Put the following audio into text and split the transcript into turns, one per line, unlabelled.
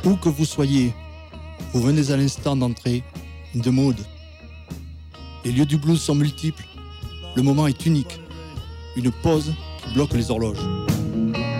Où que vous soyez, vous venez à l'instant d'entrer in the mood. Les lieux du blues sont multiples, le moment est unique, une pause qui bloque les horloges.